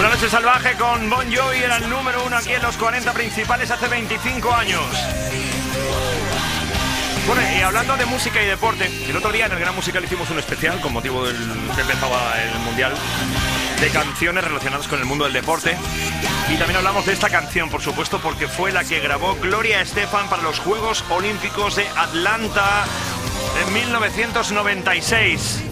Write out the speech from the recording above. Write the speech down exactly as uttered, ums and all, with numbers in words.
Una noche salvaje con Bon Jovi era el número uno aquí en los cuarenta principales hace veinticinco años. Bueno, y hablando de música y deporte, el otro día en el Gran Musical hicimos un especial con motivo del que empezaba el Mundial, de canciones relacionadas con el mundo del deporte. Y también hablamos de esta canción, por supuesto, porque fue la que grabó Gloria Estefan para los Juegos Olímpicos de Atlanta en mil novecientos noventa y seis.